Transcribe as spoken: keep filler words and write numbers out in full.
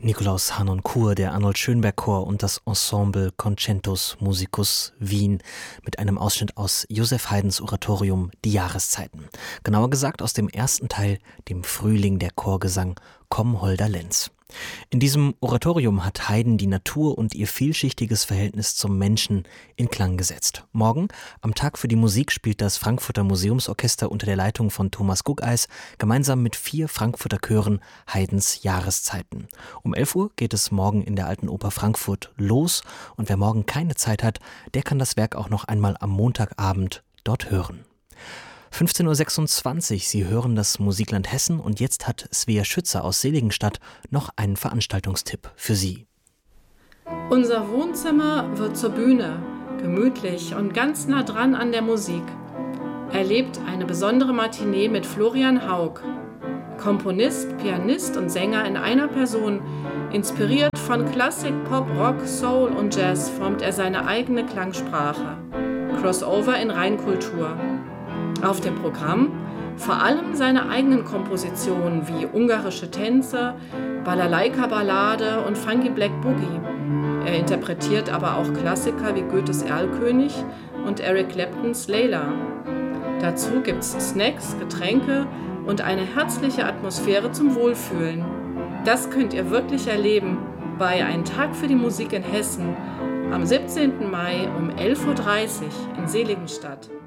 Nikolaus Harnoncourt, der Arnold Schönberg Chor und das Ensemble Concentus Musicus Wien mit einem Ausschnitt aus Joseph Haydns Oratorium Die Jahreszeiten. Genauer gesagt aus dem ersten Teil, dem Frühling, der Chorgesang Komm, holder Lenz. In diesem Oratorium hat Haydn die Natur und ihr vielschichtiges Verhältnis zum Menschen in Klang gesetzt. Morgen, am Tag für die Musik, spielt das Frankfurter Museumsorchester unter der Leitung von Thomas Guggeis gemeinsam mit vier Frankfurter Chören Haydns Jahreszeiten. Um elf Uhr geht es morgen in der Alten Oper Frankfurt los und wer morgen keine Zeit hat, der kann das Werk auch noch einmal am Montagabend dort hören. fünfzehn Uhr sechsundzwanzig, Sie hören das Musikland Hessen und jetzt hat Svea Schützer aus Seligenstadt noch einen Veranstaltungstipp für Sie. Unser Wohnzimmer wird zur Bühne, gemütlich und ganz nah dran an der Musik. Erlebt eine besondere Matinee mit Florian Haug. Komponist, Pianist und Sänger in einer Person, inspiriert von Klassik, Pop, Rock, Soul und Jazz formt er seine eigene Klangsprache. Crossover in Reinkultur. Auf dem Programm vor allem seine eigenen Kompositionen wie ungarische Tänze, Balalaika-Ballade und Funky Black Boogie. Er interpretiert aber auch Klassiker wie Goethes Erlkönig und Eric Claptons Layla. Dazu gibt's Snacks, Getränke und eine herzliche Atmosphäre zum Wohlfühlen. Das könnt ihr wirklich erleben bei Ein Tag für die Musik in Hessen am siebzehnten Mai um elf Uhr dreißig in Seligenstadt.